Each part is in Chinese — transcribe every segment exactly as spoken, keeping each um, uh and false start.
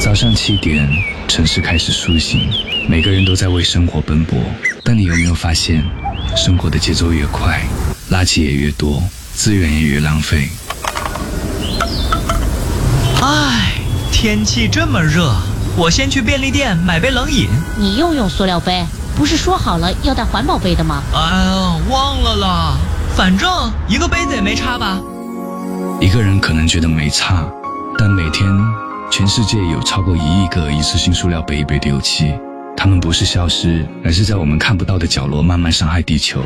早上七点，城市开始苏醒，每个人都在为生活奔波。但你有没有发现，生活的节奏越快，垃圾也越多，资源也越浪费。 唉，天气这么热，我先去便利店买杯冷饮。 你又用塑料杯，不是说好了要带环保杯的吗？ 哎呀，忘了啦，反正一个杯子也没差吧。 一个人可能觉得没差，但每天全世界有超过一亿个一次性塑料杯被丢弃，它们不是消失，而是在我们看不到的角落慢慢伤害地球。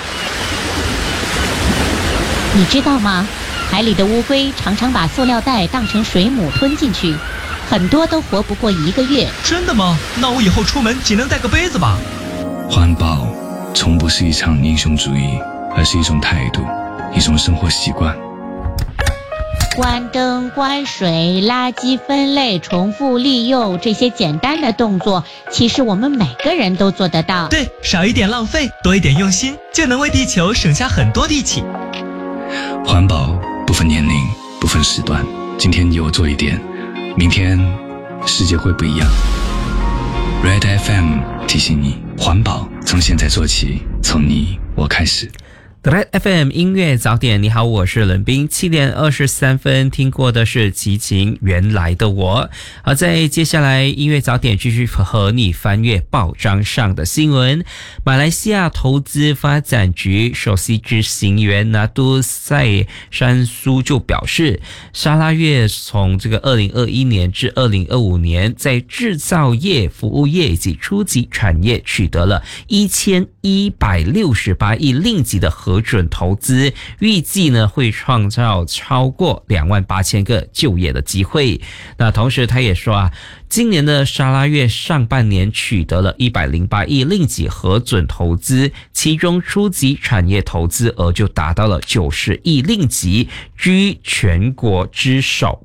你知道吗？海里的乌龟常常把塑料袋当成水母吞进去，很多都活不过一个月。 真的吗？那我以后出门仅能带个杯子吧。 环保从不是一场英雄主义，而是一种态度，一种生活习惯。 关灯、关水、垃圾分类、重复利用，这些简单的动作，其实我们每个人都做得到。 对，少一点浪费，多一点用心，就能为地球省下很多力气。 环保不分年龄，不分时段，今天有做一点，明天世界会不一样。 Red F M 提醒你，环保从现在做起，从你我开始。 Red F M 音乐早点，你好，我是冷冰。七点二十三分，听过的是齐秦原来的我。好，在接下来音乐早点继续和你翻阅报章上的新闻。马来西亚投资发展局首席执行员拿督赛山苏就表示，沙拉越从这个二零二一年至二零二五年，在制造业、服务业以及初级产业取得了一千一百六十八亿令吉的核准投资，预计呢会创造超过两万八千个就业的机会。那同时他也说啊，今年的沙拉越上半年取得了一百零八亿令吉核准投资，其中初级产业投资额就达到了九十亿令吉，居全国之首。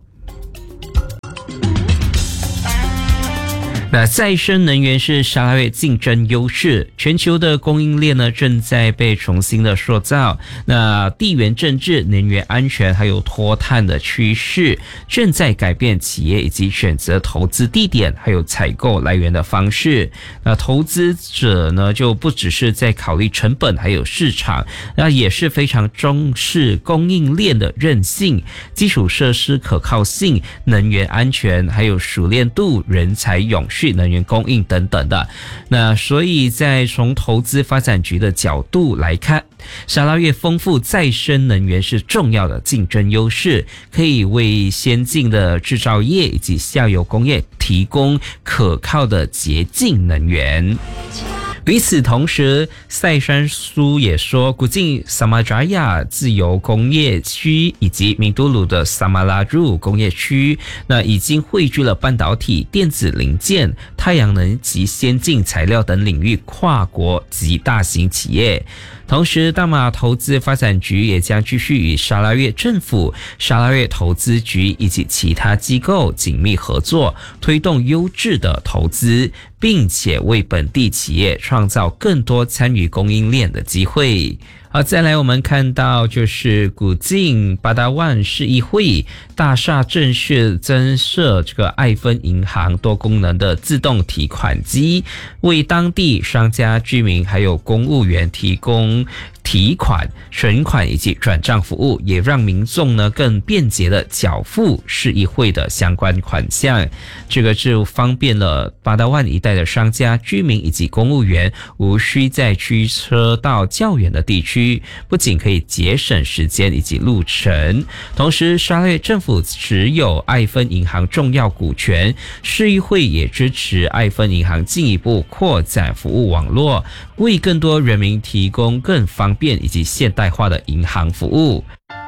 那再生能源是沙拉越竞争优势，全球的供应链呢正在被重新的塑造。那地缘政治、能源安全还有脱碳的趋势正在改变企业以及选择投资地点还有采购来源的方式。那投资者呢就不只是在考虑成本还有市场，那也是非常重视供应链的韧性、基础设施可靠性、能源安全还有熟练度、人才永续、能源供应等等的。那所以在从投资发展局的角度来看，沙拉越丰富再生能源是重要的竞争优势，可以为先进的制造业以及下游工业提供可靠的洁净能源。与此同时，赛山苏也说，古晋萨马扎亚自由工业区以及明都鲁的萨马拉入工业区，那已经汇聚了半导体、电子零件、太阳能及先进材料等领域跨国及大型企业。同时，大马投资发展局也将继续与沙拉越政府、沙拉越投资局以及其他机构紧密合作，推动优质的投资，并且为本地企业创造更多参与供应链的机会。好，再来我们看到就是古晋巴达万市议会大厦正式增设这个爱分银行多功能的自动提款机，为当地商家、居民还有公务员提供提款、存款以及转账服务，也让民众呢更便捷的缴付市议会的相关款项。这个就方便了巴达万一带的商家、居民以及公务员，无需再驱车到较远的地区，不仅可以节省时间以及路程，同时沙拉越政府持有爱分银行重要股权，市议会也支持爱分银行进一步扩展服务网络，为更多人民提供更方便以及现代化的银行服务。